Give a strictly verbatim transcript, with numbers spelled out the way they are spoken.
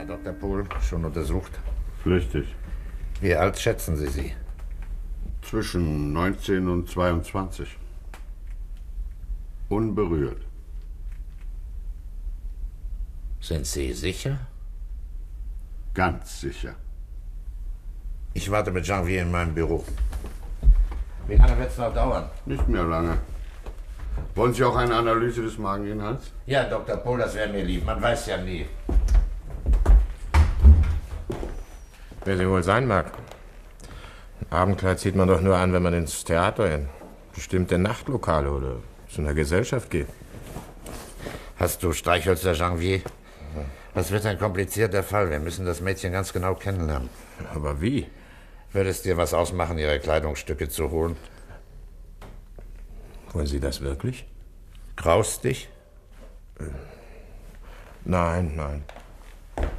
Herr Doktor Pohl, schon untersucht? Flüchtig. Wie alt schätzen Sie sie? Zwischen neunzehn und zweiundzwanzig. Unberührt. Sind Sie sicher? Ganz sicher. Ich warte mit Janvier in meinem Büro. Wie lange wird es noch dauern? Nicht mehr lange. Wollen Sie auch eine Analyse des Mageninhalts? Ja, Doktor Pohl, das wäre mir lieb. Man weiß ja nie. Wer sie wohl sein mag. Ein Abendkleid zieht man doch nur an, wenn man ins Theater, in bestimmte Nachtlokale oder zu einer Gesellschaft geht. Hast du Streichhölzer, Janvier? Das wird ein komplizierter Fall. Wir müssen das Mädchen ganz genau kennenlernen. Aber wie? Würde es dir was ausmachen, ihre Kleidungsstücke zu holen? Wollen Sie das wirklich? Graust dich? Nein, nein.